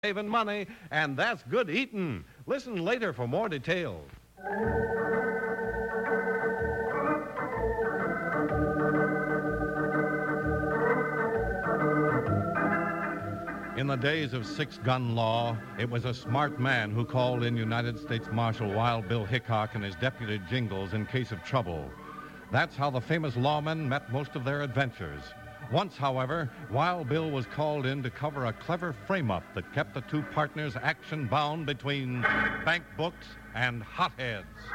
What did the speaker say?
saving money, and that's good eating. Listen later for more details. In the days of six-gun law, it was a smart man who called in United States Marshal Wild Bill Hickok and his deputy Jingles in case of trouble. That's how the famous lawmen met most of their adventures. Once, however, Wild Bill was called in to cover a clever frame-up that kept the two partners action-bound between bank books and hotheads.